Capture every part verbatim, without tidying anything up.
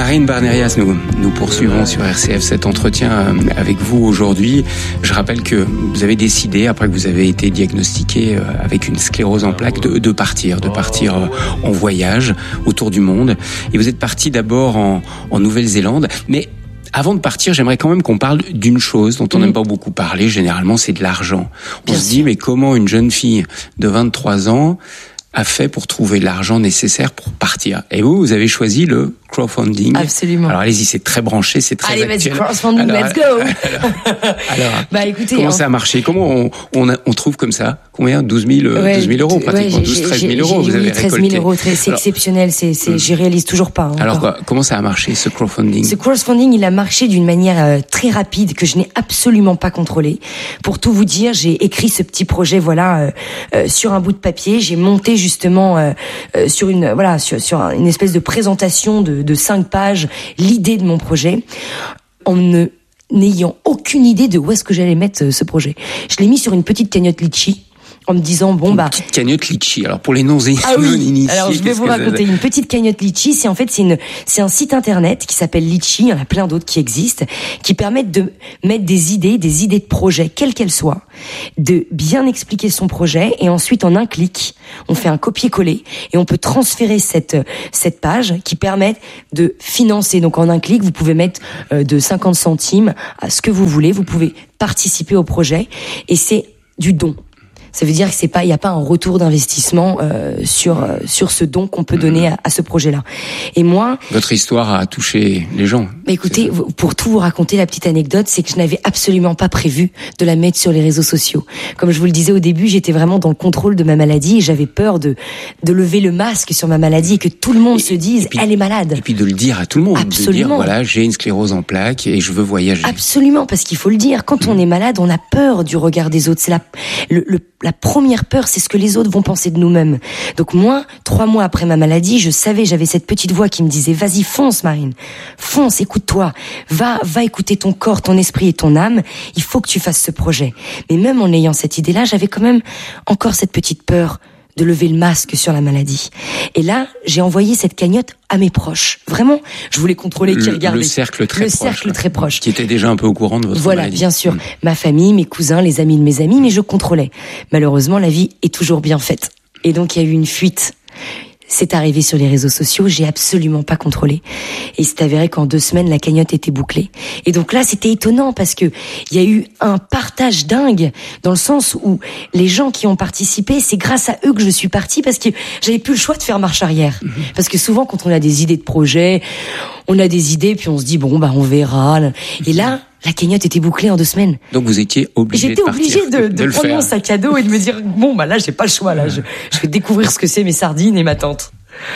Marine Barnerias, nous, nous poursuivons sur R C F cet entretien avec vous aujourd'hui. Je rappelle que vous avez décidé, après que vous avez été diagnostiqué avec une sclérose en plaques, de, de partir, de partir en voyage autour du monde. Et vous êtes parti d'abord en, en Nouvelle-Zélande, mais avant de partir, j'aimerais quand même qu'on parle d'une chose dont on n'aime mmh. pas beaucoup parler, généralement, c'est de l'argent. On Bien se sûr. dit, mais comment une jeune fille de vingt-trois ans a fait pour trouver l'argent nécessaire pour partir? Et vous, vous avez choisi le crowdfunding. Absolument. Alors allez-y, c'est très branché, c'est très Allez, actuel. Allez, vas-y, crowdfunding, alors, let's go. Alors, alors bah écoutez, comment hein. ça a marché? Comment on, on, a, on trouve comme ça? Combien? douze mille ouais, euros, pratiquement ouais, douze, treize mille euros, vous avez récolté. treize mille euros, c'est alors, exceptionnel, c'est, c'est, j'y réalise toujours pas. Hein, alors quoi, comment ça a marché, ce crowdfunding? Ce crowdfunding, il a marché d'une manière euh, très rapide que je n'ai absolument pas contrôlée. Pour tout vous dire, j'ai écrit ce petit projet, voilà, euh, euh, sur un bout de papier. J'ai monté justement euh, euh, sur une, voilà, sur, sur une espèce de présentation de, de cinq pages l'idée de mon projet, en ne n'ayant aucune idée de où est-ce que j'allais mettre ce projet. Je l'ai mis sur une petite cagnotte litchi, en me disant bon une bah petite cagnotte litchi. Alors pour les non initiés, ah oui. Alors je vais vous raconter une petite cagnotte litchi. C'est en fait c'est une c'est un site internet qui s'appelle Litchi. Il y en a plein d'autres qui existent, qui permettent de mettre des idées, des idées de projet, quelles qu'elles soient, de bien expliquer son projet et ensuite en un clic, on fait un copier-coller et on peut transférer cette cette page qui permet de financer. Donc en un clic, vous pouvez mettre euh, de cinquante centimes à ce que vous voulez. Vous pouvez participer au projet et c'est du don. Ça veut dire que c'est pas, il y a pas un retour d'investissement euh, sur euh, sur ce don qu'on peut donner à, à ce projet-là. Et moi, votre histoire a touché les gens. Bah écoutez, pour tout vous raconter, la petite anecdote, c'est que je n'avais absolument pas prévu de la mettre sur les réseaux sociaux. Comme je vous le disais au début, j'étais vraiment dans le contrôle de ma maladie et j'avais peur de de lever le masque sur ma maladie et que tout le monde et, se dise puis, elle est malade. Et puis de le dire à tout le monde, absolument. De dire voilà, j'ai une sclérose en plaques et je veux voyager. Absolument, parce qu'il faut le dire. Quand mmh. on est malade, on a peur du regard des autres. C'est la le, le La première peur, c'est ce que les autres vont penser de nous-mêmes. Donc moi, trois mois après ma maladie, je savais, j'avais cette petite voix qui me disait « Vas-y, fonce, Marine, fonce, écoute-toi, va, va écouter ton corps, ton esprit et ton âme, il faut que tu fasses ce projet. » Mais même en ayant cette idée-là, j'avais quand même encore cette petite peur de lever le masque sur la maladie. Et là, j'ai envoyé cette cagnotte à mes proches. Vraiment, je voulais contrôler qui regardait. Le cercle très le proche. Le cercle très proche. Qui était déjà un peu au courant de votre voilà, maladie. Voilà, bien sûr. Mmh. Ma famille, mes cousins, les amis de mes amis, mais je contrôlais. Malheureusement, la vie est toujours bien faite. Et donc, il y a eu une fuite. C'est arrivé sur les réseaux sociaux, j'ai absolument pas contrôlé. Et c'est avéré qu'en deux semaines, la cagnotte était bouclée. Et donc là, c'était étonnant parce que il y a eu un partage dingue dans le sens où les gens qui ont participé, c'est grâce à eux que je suis partie parce que j'avais plus le choix de faire marche arrière. Mmh. Parce que souvent, quand on a des idées de projet, on a des idées puis on se dit bon bah on verra. Et là, la cagnotte était bouclée en deux semaines. Donc vous étiez obligé J'étais de partir. obligée de, de, de, de prendre faire. mon sac à dos et de me dire bon bah là j'ai pas le choix là, je, je vais découvrir ce que c'est mes sardines et ma tante.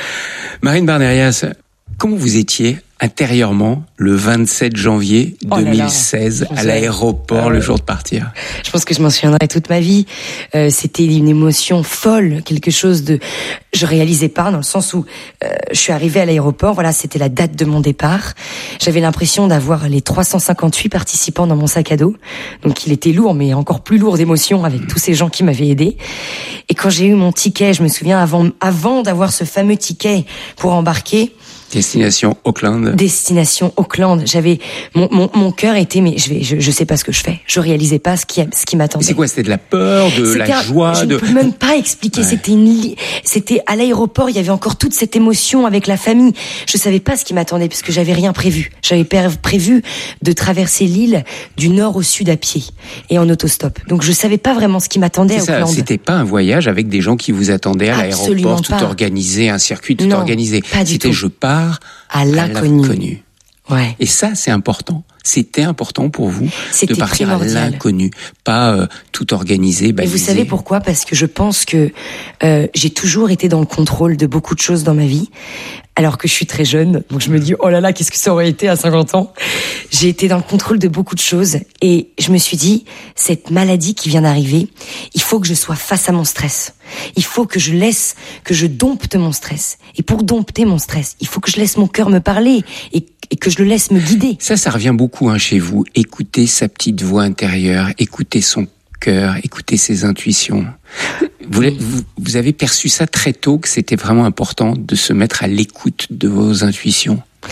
Marine Barnerias, comment vous étiez intérieurement le vingt-sept janvier oh deux mille seize là là. à l'aéroport euh, le jour de partir? Je pense que je m'en souviendrai toute ma vie. Euh, c'était une émotion folle, quelque chose de... Je réalisais pas dans le sens où euh, je suis arrivée à l'aéroport, voilà, c'était la date de mon départ. J'avais l'impression d'avoir les trois cent cinquante-huit participants dans mon sac à dos. Donc il était lourd, mais encore plus lourd d'émotions avec tous ces gens qui m'avaient aidé. Et quand j'ai eu mon ticket, je me souviens avant, avant d'avoir ce fameux ticket pour embarquer, Destination Auckland. Destination Auckland. J'avais mon mon mon cœur était mais je vais je je sais pas ce que je fais. Je réalisais pas ce qui ce qui m'attendait. Mais c'est quoi? C'était de la peur, de c'était la un, joie, je de. ne peux même pas expliquer. Ouais. C'était une c'était à l'aéroport. Il y avait encore toute cette émotion avec la famille. Je savais pas ce qui m'attendait parce que j'avais rien prévu. J'avais prévu de traverser l'île du nord au sud à pied et en autostop. Donc je savais pas vraiment ce qui m'attendait c'est à Auckland. Ça, c'était pas un voyage avec des gens qui vous attendaient à Absolument l'aéroport, tout pas. organisé, un circuit tout non, organisé. Pas du c'était tout. je pars à l'inconnu. À l'inconnu. Ouais. Et ça, c'est important. C'était important pour vous C'était de partir primordial. à l'inconnu, pas euh, tout organisé, balisé. Et vous savez pourquoi? Parce que je pense que euh, j'ai toujours été dans le contrôle de beaucoup de choses dans ma vie, alors que je suis très jeune. Donc je me dis, oh là là, qu'est-ce que ça aurait été à cinquante ans? J'ai été dans le contrôle de beaucoup de choses et je me suis dit, cette maladie qui vient d'arriver, il faut que je sois face à mon stress. Il faut que je laisse, que je dompte mon stress. Et pour dompter mon stress, il faut que je laisse mon cœur me parler et, et que je le laisse me guider. Ça, ça revient beaucoup hein, chez vous. Écoutez sa petite voix intérieure, écoutez son cœur, écoutez ses intuitions. Vous, vous, vous avez perçu ça très tôt, que c'était vraiment important de se mettre à l'écoute de vos intuitions?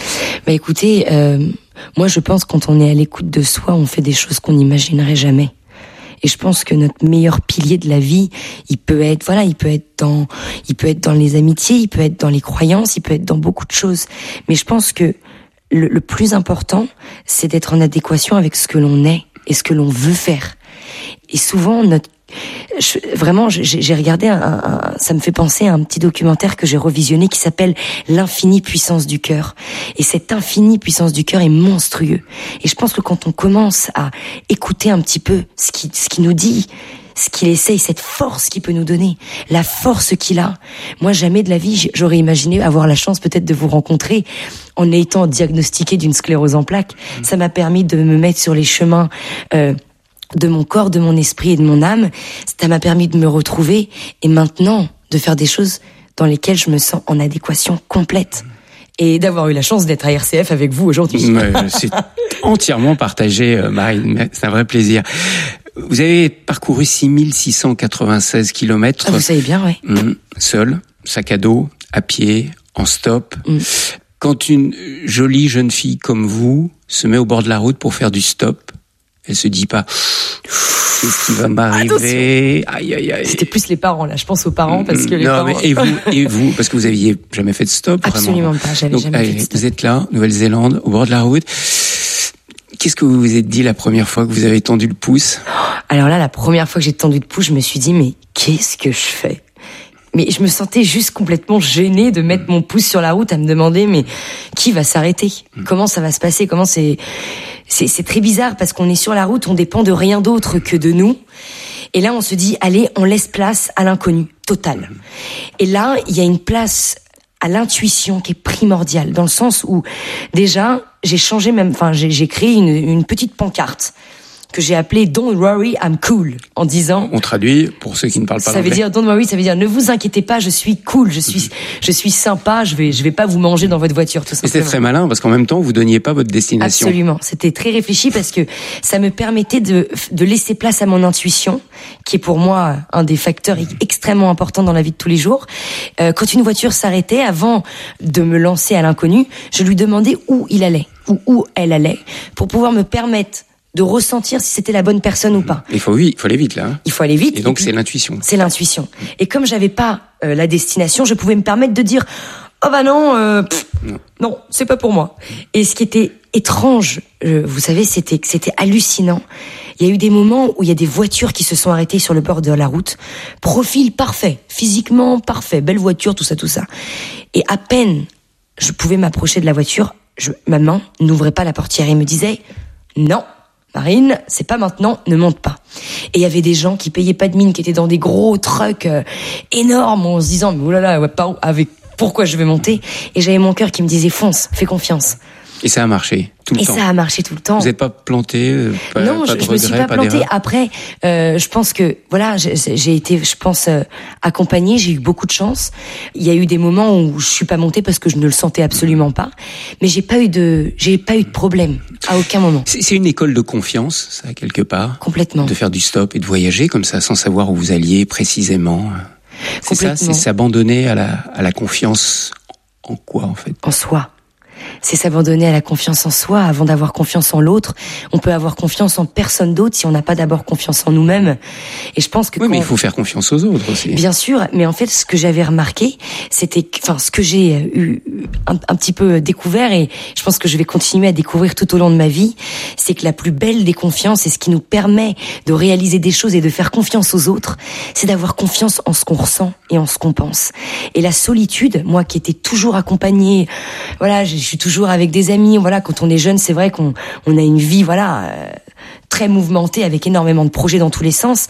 Bah écoutez, euh, moi je pense quand on est à l'écoute de soi, on fait des choses qu'on n'imaginerait jamais. Et je pense que notre meilleur pilier de la vie, il peut être, voilà, il peut être dans, il peut être dans les amitiés, il peut être dans les croyances, il peut être dans beaucoup de choses. Mais je pense que le, le plus important, c'est d'être en adéquation avec ce que l'on est et ce que l'on veut faire. Et souvent, notre Je, vraiment, j'ai, j'ai regardé, un, un, ça me fait penser à un petit documentaire que j'ai revisionné qui s'appelle L'infinie puissance du cœur. Et cette infinie puissance du cœur est monstrueux. Et je pense que quand on commence à écouter un petit peu ce qui, ce qui nous dit, ce qu'il essaye, cette force qu'il peut nous donner, la force qu'il a. Moi, jamais de la vie, j'aurais imaginé avoir la chance peut-être de vous rencontrer en étant diagnostiquée d'une sclérose en plaques. Mmh. Ça m'a permis de me mettre sur les chemins euh, de mon corps, de mon esprit et de mon âme. Ça m'a permis de me retrouver et maintenant de faire des choses dans lesquelles je me sens en adéquation complète. Et d'avoir eu la chance d'être à R C F avec vous aujourd'hui. Ouais, c'est entièrement partagé, Marine. C'est un vrai plaisir. Vous avez parcouru six mille six cent quatre-vingt-seize kilomètres. Ah, vous savez bien, oui. Mmh, seul, sac à dos, à pied, en stop. Mmh. Quand une jolie jeune fille comme vous se met au bord de la route pour faire du stop, elle se dit pas qu'est-ce qui va m'arriver. Aïe aïe aïe. C'était plus les parents là, je pense aux parents parce que les non, parents. Mais et vous et vous parce que vous aviez jamais fait de stop. Absolument vraiment. Pas, j'avais Donc, jamais allez, fait de stop. Vous êtes là, Nouvelle-Zélande, au bord de la route. Qu'est-ce que vous vous êtes dit la première fois que vous avez tendu le pouce ? Alors là, la première fois que j'ai tendu le pouce, je me suis dit mais qu'est-ce que je fais ? Mais je me sentais juste complètement gênée de mettre mon pouce sur la route à me demander mais qui va s'arrêter ? Comment ça va se passer ? Comment c'est c'est c'est très bizarre parce qu'on est sur la route, on dépend de rien d'autre que de nous. Et là, on se dit allez, on laisse place à l'inconnu total. Et là, il y a une place à l'intuition qui est primordiale dans le sens où déjà, j'ai changé même enfin j'ai j'ai créé une une petite pancarte que j'ai appelé Don't worry, I'm cool, en disant. On traduit pour ceux qui ne parlent pas ça l'anglais. Ça veut dire Don't worry, ça veut dire ne vous inquiétez pas, je suis cool, je suis, je suis sympa, je vais, je vais pas vous manger dans votre voiture, tout simplement. Et c'était très malin parce qu'en même temps vous donniez pas votre destination. Absolument, c'était très réfléchi parce que ça me permettait de, de laisser place à mon intuition, qui est pour moi un des facteurs extrêmement importants dans la vie de tous les jours. Euh, quand une voiture s'arrêtait, avant de me lancer à l'inconnu, je lui demandais où il allait ou où elle allait pour pouvoir me permettre de ressentir si c'était la bonne personne ou pas. Il faut, oui, il faut aller vite, là. Hein. Il faut aller vite. Et donc, et puis, c'est l'intuition. C'est l'intuition. Et comme j'avais pas euh, la destination, je pouvais me permettre de dire, oh bah non, euh, pff, non. non, c'est pas pour moi. Et ce qui était étrange, euh, vous savez, c'était, c'était hallucinant. Il y a eu des moments où il y a des voitures qui se sont arrêtées sur le bord de la route. Profil parfait, physiquement parfait, belle voiture, tout ça, tout ça. Et à peine je pouvais m'approcher de la voiture, je, ma main n'ouvrait pas la portière et me disait, non, Marine, c'est pas maintenant, ne monte pas. Et il y avait des gens qui payaient pas de mine, qui étaient dans des gros trucks euh, énormes, en se disant, mais oulala, ouais, pas, avec, pourquoi je vais monter ? Et j'avais mon cœur qui me disait, fonce, fais confiance. Et ça a marché tout le et temps. Et ça a marché tout le temps. Vous n'êtes pas planté, pas, non, pas je, de je regret, me suis pas, pas plantée. d'erreur. Après, euh, je pense que voilà, j'ai, j'ai été, je pense, euh, accompagnée. J'ai eu beaucoup de chance. Il y a eu des moments où je suis pas montée parce que je ne le sentais absolument pas. Mais j'ai pas eu de, j'ai pas eu de problème à aucun moment. C'est, c'est une école de confiance, ça quelque part. Complètement. De faire du stop et de voyager comme ça, sans savoir où vous alliez précisément. C'est ça, c'est s'abandonner à la à la confiance en quoi en fait ? En soi. C'est s'abandonner à la confiance en soi avant d'avoir confiance en l'autre. On peut avoir confiance en personne d'autre si on n'a pas d'abord confiance en nous-mêmes. Et je pense que oui, quand... mais il faut faire confiance aux autres aussi. Bien sûr, mais en fait, ce que j'avais remarqué, c'était, enfin, ce que j'ai eu un, un petit peu découvert, et je pense que je vais continuer à découvrir tout au long de ma vie, c'est que la plus belle des confiances et ce qui nous permet de réaliser des choses et de faire confiance aux autres, c'est d'avoir confiance en ce qu'on ressent et en ce qu'on pense. Et la solitude, moi qui étais toujours accompagnée, voilà, je suis toujours avec des amis, voilà, quand on est jeune, c'est vrai qu'on on a une vie, voilà, euh, très mouvementée avec énormément de projets dans tous les sens.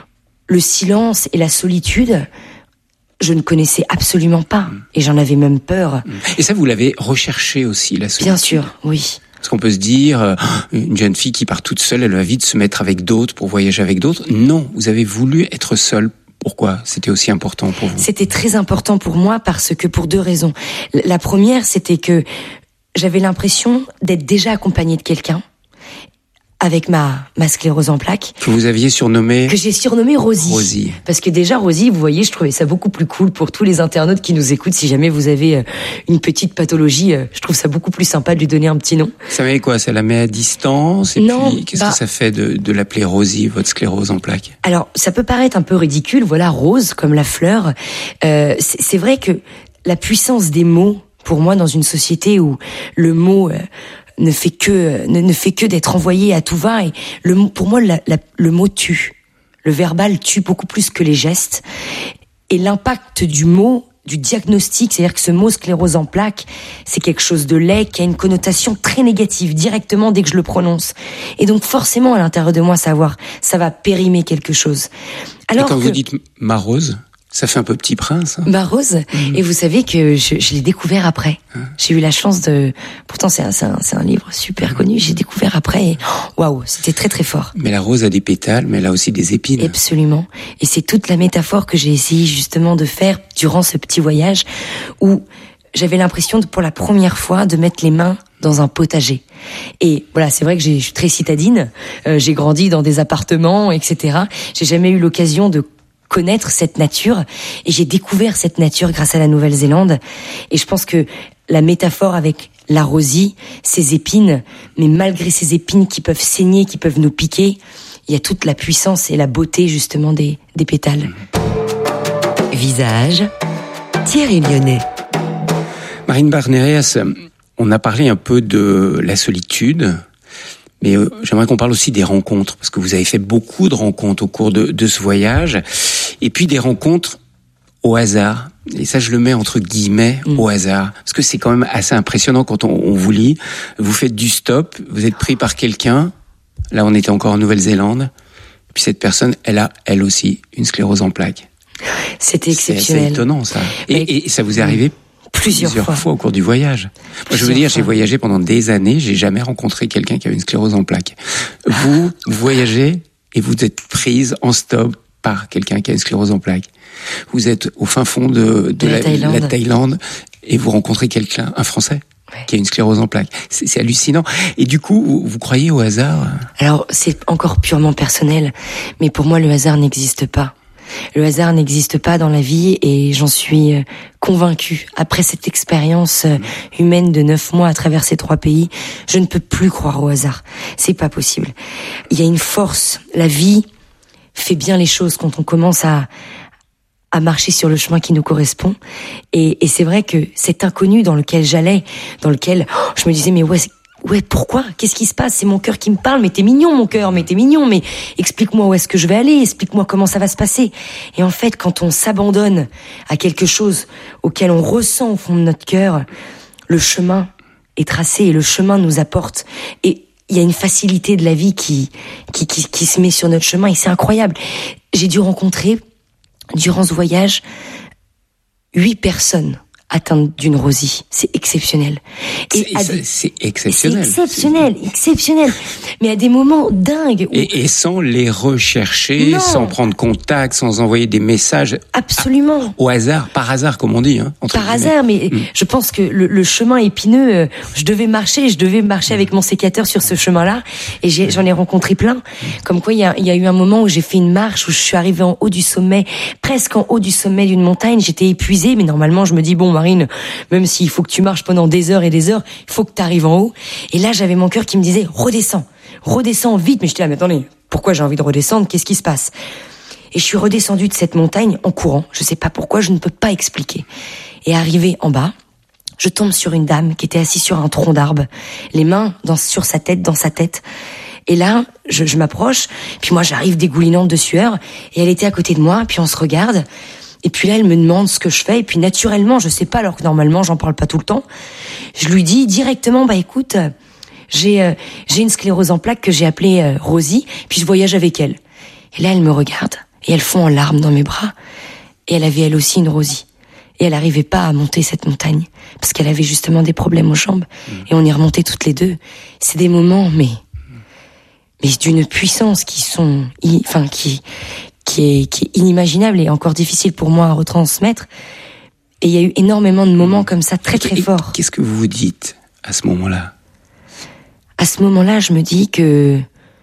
Le silence et la solitude, je ne connaissais absolument pas, et j'en avais même peur. Et ça, vous l'avez recherché aussi, la solitude ? Bien sûr, oui. Parce qu'on peut se dire, euh, une jeune fille qui part toute seule, elle va vite se mettre avec d'autres pour voyager avec d'autres. Non, vous avez voulu être seule. Pourquoi c'était aussi important pour vous ? C'était très important pour moi parce que pour deux raisons. La première, c'était que j'avais l'impression d'être déjà accompagnée de quelqu'un, avec ma, ma sclérose en plaques. Que vous aviez surnommé... Que j'ai surnommé Rosie. Rosie. Parce que déjà, Rosie, vous voyez, je trouvais ça beaucoup plus cool pour tous les internautes qui nous écoutent. Si jamais vous avez une petite pathologie, je trouve ça beaucoup plus sympa de lui donner un petit nom. Ça met quoi? Ça la met à distance? Et non, puis, qu'est-ce bah, que ça fait de, de l'appeler Rosie, votre sclérose en plaques? Alors, ça peut paraître un peu ridicule, voilà, rose, comme la fleur. Euh, c'est, c'est vrai que la puissance des mots, pour moi, dans une société où le mot... Euh, ne fait que ne, ne fait que d'être envoyé à tout va, et le pour moi la, la, le mot tue, le verbal tue beaucoup plus que les gestes, et l'impact du mot, du diagnostic, c'est-à-dire que ce mot sclérose en plaques, c'est quelque chose de laid qui a une connotation très négative directement dès que je le prononce, et donc forcément à l'intérieur de moi savoir ça va périmer quelque chose. Alors et quand que... vous dites ma Rose, ça fait un peu Petit Prince. Hein. Ma Rose. Mmh. Et vous savez que je, je l'ai découvert après. Hein? J'ai eu la chance de... Pourtant, c'est un, c'est un, c'est un livre super connu. J'ai découvert après et waouh, c'était très très fort. Mais la rose a des pétales, mais elle a aussi des épines. Absolument. Et c'est toute la métaphore que j'ai essayé justement de faire durant ce petit voyage où j'avais l'impression de, pour la première fois, de mettre les mains dans un potager. Et voilà, c'est vrai que j'ai, je suis très citadine. Euh, j'ai grandi dans des appartements, et cetera. J'ai jamais eu l'occasion de connaître cette nature, et j'ai découvert cette nature grâce à la Nouvelle-Zélande, et je pense que la métaphore avec la rosie, ses épines, mais malgré ces épines qui peuvent saigner, qui peuvent nous piquer, il y a toute la puissance et la beauté justement des, des pétales. Visage, Thierry Lyonnais. Marine Barnereas, on a parlé un peu de la solitude, mais euh, j'aimerais qu'on parle aussi des rencontres, parce que vous avez fait beaucoup de rencontres au cours de, de ce voyage, et puis des rencontres au hasard. Et ça, je le mets entre guillemets, mmh. au hasard, parce que c'est quand même assez impressionnant quand on, on vous lit. Vous faites du stop, vous êtes pris par quelqu'un. Là, on était encore en Nouvelle-Zélande. Et puis cette personne, elle a, elle aussi, une sclérose en plaques. C'était exceptionnel. C'est, c'est étonnant, ça. Et, et, et ça vous est arrivé Plusieurs, Plusieurs fois. fois au cours du voyage. Moi, Plusieurs je veux dire, fois. j'ai voyagé pendant des années, j'ai jamais rencontré quelqu'un qui avait une sclérose en plaques. Vous, vous voyagez et vous êtes prise en stop par quelqu'un qui a une sclérose en plaques. Vous êtes au fin fond de, de, de la, la, Thaïlande. la Thaïlande et vous rencontrez quelqu'un, un Français, ouais. qui a une sclérose en plaques. C'est, c'est hallucinant. Et du coup, vous, vous croyez au hasard? Alors, c'est encore purement personnel, mais pour moi, le hasard n'existe pas. Le hasard n'existe pas dans la vie et j'en suis convaincue. Après cette expérience humaine de neuf mois à travers ces trois pays, je ne peux plus croire au hasard. C'est pas possible. Il y a une force. La vie fait bien les choses quand on commence à à marcher sur le chemin qui nous correspond. Et, et c'est vrai que cet inconnu dans lequel j'allais, dans lequel oh, je me disais mais ouais, ouais, pourquoi? Qu'est-ce qui se passe? C'est mon cœur qui me parle. Mais t'es mignon, mon cœur, mais t'es mignon. Mais explique-moi où est-ce que je vais aller. Explique-moi comment ça va se passer. Et en fait, quand on s'abandonne à quelque chose auquel on ressent au fond de notre cœur, le chemin est tracé et le chemin nous apporte. Et il y a une facilité de la vie qui, qui, qui, qui se met sur notre chemin et c'est incroyable. J'ai dû rencontrer, durant ce voyage, huit personnes atteintes d'une rosie. C'est exceptionnel. Et c'est, des... c'est exceptionnel. C'est exceptionnel, c'est... exceptionnel. Mais à des moments dingues. Où... Et, et sans les rechercher, non. sans prendre contact, sans envoyer des messages. Absolument. À, au hasard, par hasard, comme on dit. Hein, par guillemets. hasard, mais mmh. je pense que le, le chemin épineux, euh, je devais marcher, je devais marcher mmh. avec mon sécateur sur ce chemin-là, et j'ai, j'en ai rencontré plein. Mmh. Comme quoi, il y a, il y a eu un moment où j'ai fait une marche, où je suis arrivée en haut du sommet, presque en haut du sommet d'une montagne, j'étais épuisée, mais normalement, je me dis, bon, Marine, même s'il faut que tu marches pendant des heures et des heures, il faut que tu arrives en haut. Et là, j'avais mon cœur qui me disait, redescends, redescends vite. Mais j'étais là, mais attendez, pourquoi j'ai envie de redescendre? Qu'est-ce qui se passe? Et je suis redescendue de cette montagne en courant. Je sais pas pourquoi, je ne peux pas expliquer. Et arrivée en bas, je tombe sur une dame qui était assise sur un tronc d'arbre, les mains dans, sur sa tête, dans sa tête. Et là, je, je m'approche, puis moi, j'arrive dégoulinante de sueur, et elle était à côté de moi, puis on se regarde. Et puis là, elle me demande ce que je fais. Et puis naturellement, je sais pas, alors que normalement, j'en parle pas tout le temps. Je lui dis directement, bah écoute, j'ai euh, j'ai une sclérose en plaques que j'ai appelée euh, Rosie. Puis je voyage avec elle. Et là, elle me regarde et elle fond en larmes dans mes bras. Et elle avait elle aussi une Rosie. Et elle arrivait pas à monter cette montagne parce qu'elle avait justement des problèmes aux jambes. Mmh. Et on y remontait toutes les deux. C'est des moments, mais mais d'une puissance qui sont, enfin qui qui est, qui est inimaginable et encore difficile pour moi à retransmettre. Et il y a eu énormément de moments comme ça, très très et forts. Qu'est-ce que vous vous dites à ce moment-là? À ce moment-là, je me dis que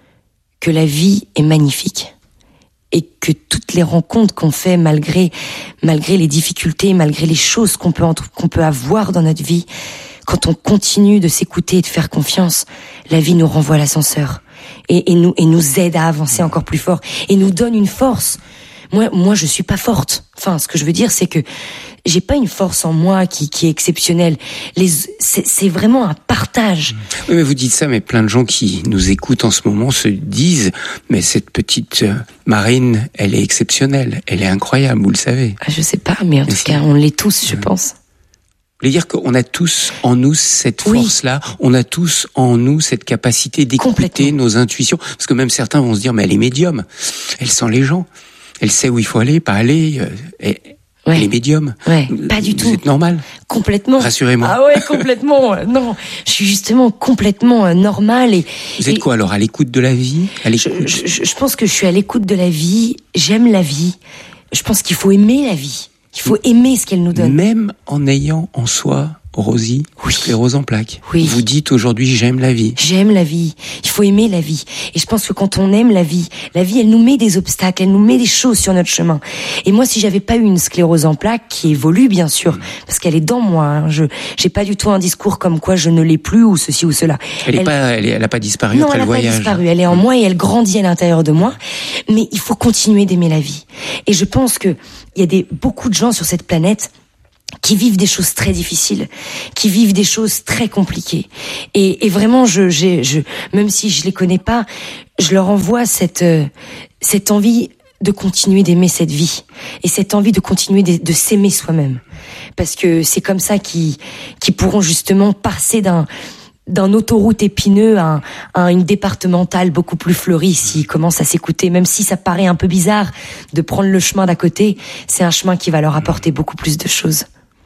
que la vie est magnifique. Et que toutes les rencontres qu'on fait, malgré malgré les difficultés, malgré les choses qu'on peut qu'on peut avoir dans notre vie, quand on continue de s'écouter et de faire confiance, la vie nous renvoie l'ascenseur et, et nous et nous aide à avancer encore plus fort et nous donne une force. Moi, moi, je suis pas forte. Enfin, ce que je veux dire, c'est que j'ai pas une force en moi qui, qui est exceptionnelle. Les, c'est, c'est vraiment un partage. Oui, mais vous dites ça, mais plein de gens qui nous écoutent en ce moment se disent, mais cette petite euh, Marine, elle est exceptionnelle, elle est incroyable, vous le savez. Je sais pas, mais en mais tout c'est... cas, on l'est tous, je ouais. pense. Vous voulez dire qu'on a tous en nous cette force-là, oui. on a tous en nous cette capacité d'écouter nos intuitions, parce que même certains vont se dire, mais elle est médium, elle sent les gens. Elle sait où il faut aller, pas aller. Elle, ouais. elle est médium. Ouais, pas du vous tout. Vous êtes normal. Complètement. Rassurez-moi. Ah ouais, complètement. Non, je suis justement complètement normale. Et, vous êtes et... quoi alors, à l'écoute de la vie, à l'écoute... je, je, je pense que je suis à l'écoute de la vie. J'aime la vie. Je pense qu'il faut aimer la vie. Il faut aimer ce qu'elle nous donne. Même en ayant en soi, Rosie, oui. sclérose en plaques. Oui. Vous dites aujourd'hui, j'aime la vie. J'aime la vie. Il faut aimer la vie. Et je pense que quand on aime la vie, la vie, elle nous met des obstacles, elle nous met des choses sur notre chemin. Et moi, si j'avais pas eu une sclérose en plaques, qui évolue, bien sûr, mmh. parce qu'elle est dans moi, hein, je, j'ai pas du tout un discours comme quoi je ne l'ai plus, ou ceci ou cela. Elle est elle, pas, elle, est, elle a pas disparu non, après le voyage. Non, elle a pas disparu. Elle est en mmh. moi et elle grandit à l'intérieur de moi. Mais il faut continuer d'aimer la vie. Et je pense que il y a des, beaucoup de gens sur cette planète qui vivent des choses très difficiles, qui vivent des choses très compliquées. Et, et vraiment, je, j'ai, je, même si je les connais pas, je leur envoie cette, euh, cette envie de continuer d'aimer cette vie et cette envie de continuer de, de s'aimer soi-même, parce que c'est comme ça qu'ils, qu'ils pourront justement passer d'un d'un autoroute épineux à, à une départementale beaucoup plus fleurie s'ils commencent à s'écouter, même si ça paraît un peu bizarre de prendre le chemin d'à côté, c'est un chemin qui va leur apporter beaucoup plus de choses.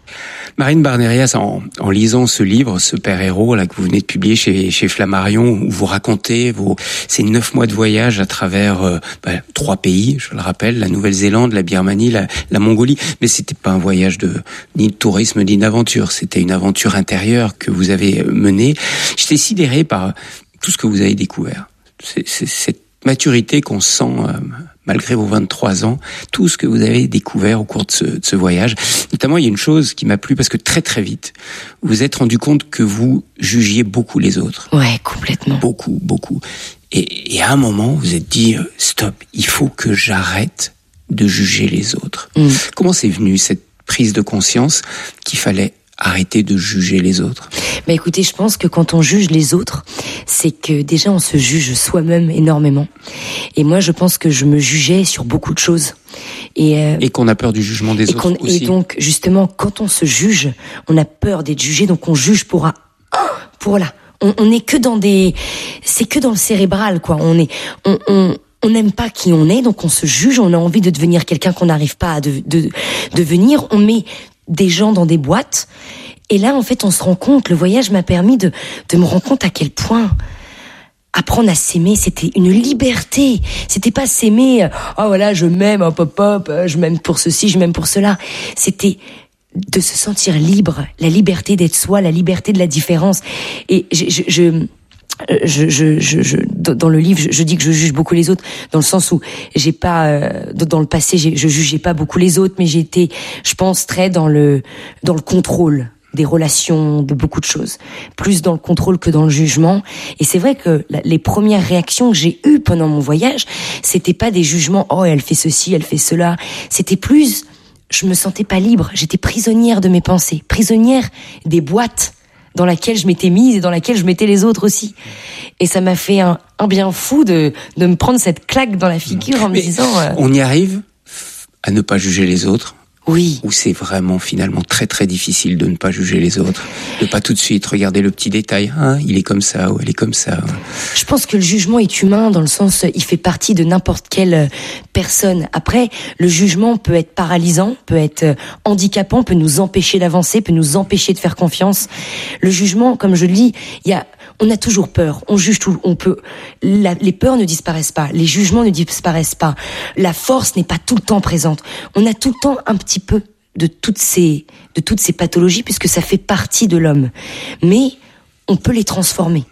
Marine Barnerias, en, en lisant ce livre, ce père héros là que vous venez de publier chez, chez Flammarion, où vous racontez vos ces neuf mois de voyage à travers euh, bah, trois pays, je le rappelle, la Nouvelle-Zélande, la Birmanie, la, la Mongolie, mais c'était pas un voyage de ni de tourisme ni d'aventure, c'était une aventure intérieure que vous avez menée. J'étais sidéré par tout ce que vous avez découvert, c'est, c'est cette maturité qu'on sent. Euh, malgré vos vingt-trois ans, tout ce que vous avez découvert au cours de ce, de ce voyage. Notamment, il y a une chose qui m'a plu, parce que très très vite, vous vous êtes rendu compte que vous jugiez beaucoup les autres. Ouais, complètement. Beaucoup, beaucoup. Et, et à un moment, vous vous êtes dit, euh, stop, il faut que j'arrête de juger les autres. Mm. Comment c'est venu cette prise de conscience qu'il fallait arrêter de juger les autres? Bah écoutez, je pense que quand on juge les autres, c'est que déjà on se juge soi-même énormément. Et moi, je pense que je me jugeais sur beaucoup de choses. Et, euh, et qu'on a peur du jugement des autres aussi. Et donc, justement, quand on se juge, on a peur d'être jugé, donc on juge pour un, pour là. On, on est que dans des, c'est que dans le cérébral, quoi. On est, on, on on n'aime pas qui on est, donc on se juge. On a envie de devenir quelqu'un qu'on n'arrive pas à de, de, devenir. On met des gens dans des boîtes. Et là, en fait, on se rend compte, le voyage m'a permis de, de me rendre compte à quel point apprendre à s'aimer, c'était une liberté. C'était pas s'aimer, oh voilà, je m'aime, hop, hop, hop, je m'aime pour ceci, je m'aime pour cela. C'était de se sentir libre, la liberté d'être soi, la liberté de la différence. Et je... je, je Je, je, je, je, dans le livre, je, je dis que je juge beaucoup les autres, dans le sens où j'ai pas, euh, dans le passé, j'ai, je jugeais pas beaucoup les autres, mais j'étais, je pense, très dans le, dans le contrôle des relations, de beaucoup de choses, plus dans le contrôle que dans le jugement. Et c'est vrai que la, les premières réactions que j'ai eues pendant mon voyage, c'était pas des jugements, oh elle fait ceci, elle fait cela. C'était plus, je me sentais pas libre, j'étais prisonnière de mes pensées, prisonnière des boîtes dans laquelle je m'étais mise et dans laquelle je mettais les autres aussi. Et ça m'a fait un, un bien fou de, de me prendre cette claque dans la figure en me Mais disant... Euh... On y arrive à ne pas juger les autres? Oui. Ou c'est vraiment finalement très très difficile de ne pas juger les autres, de pas tout de suite regarder le petit détail, hein, il est comme ça ou elle est comme ça. Je pense que le jugement est humain dans le sens, il fait partie de n'importe quelle personne. Après, le jugement peut être paralysant, peut être handicapant, peut nous empêcher d'avancer, peut nous empêcher de faire confiance. Le jugement, comme je le dis, il y a, on a toujours peur, on juge tout, on peut, la, les peurs ne disparaissent pas, les jugements ne disparaissent pas, la force n'est pas tout le temps présente. On a tout le temps un petit peu de toutes ces de toutes ces pathologies puisque ça fait partie de l'homme, mais on peut les transformer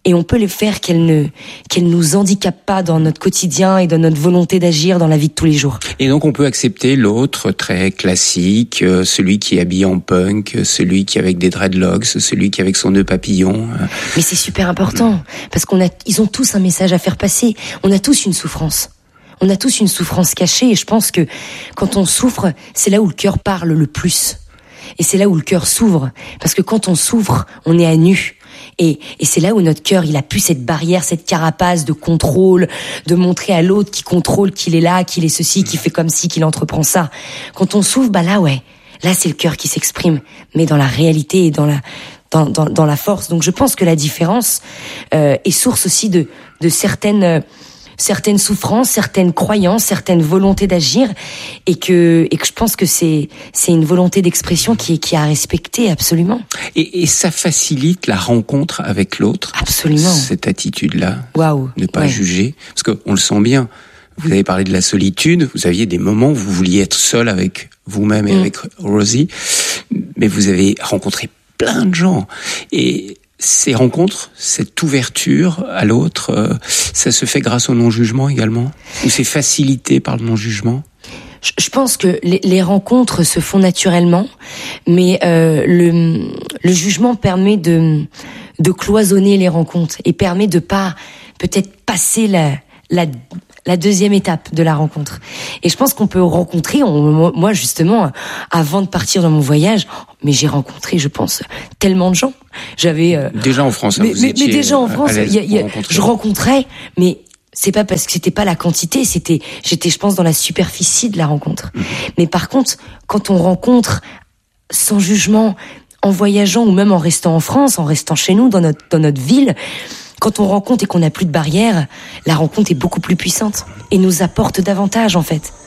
et on peut les faire qu'elles ne qu'elles nous handicapent pas dans notre quotidien et dans notre volonté d'agir dans la vie de tous les jours. Et donc on peut accepter l'autre très classique, euh, celui qui est habillé en punk, celui qui est avec des dreadlocks, celui qui est avec son nœud papillon. Mais c'est super important parce qu'on a ils ont tous un message à faire passer. On a tous une souffrance. On a tous une souffrance cachée et je pense que quand on souffre, c'est là où le cœur parle le plus. Et c'est là où le cœur s'ouvre parce que quand on souffre, on est à nu. Et, et c'est là où notre cœur, il a plus cette barrière, cette carapace de contrôle, de montrer à l'autre qui contrôle qu'il est là, qu'il est ceci, qu'il fait comme ci, qu'il entreprend ça. Quand on souffre, bah là, ouais, là c'est le cœur qui s'exprime, mais dans la réalité et dans la dans dans, dans la force. Donc je pense que la différence euh, est source aussi de de certaines euh, certaines souffrances, certaines croyances, certaines volontés d'agir, et que et que je pense que c'est c'est une volonté d'expression qui est qui est à respecter absolument. Et, et ça facilite la rencontre avec l'autre. Absolument. Cette attitude-là. Waouh. Ne pas ouais. juger, parce que on le sent bien. Vous avez parlé de la solitude. Vous aviez des moments où vous vouliez être seul avec vous-même et mmh. avec Rosie, mais vous avez rencontré plein de gens et ces rencontres, cette ouverture à l'autre, euh, ça se fait grâce au non-jugement également? Ou c'est facilité par le non-jugement? Je pense que les, les rencontres se font naturellement, mais euh, le, le jugement permet de, de cloisonner les rencontres et permet de pas peut-être passer la, la, la deuxième étape de la rencontre. Et je pense qu'on peut rencontrer, on, moi justement, avant de partir dans mon voyage, mais j'ai rencontré, je pense, tellement de gens. J'avais euh, déjà en France, hein, mais, vous mais, étiez mais déjà en France, y a, y a, je rencontrais, mais c'est pas parce que c'était pas la quantité, c'était, j'étais, je pense, dans la superficie de la rencontre. Mmh. Mais par contre, quand on rencontre sans jugement, en voyageant ou même en restant en France, en restant chez nous, dans notre, dans notre ville, quand on rencontre et qu'on n'a plus de barrières, la rencontre est beaucoup plus puissante et nous apporte davantage, en fait.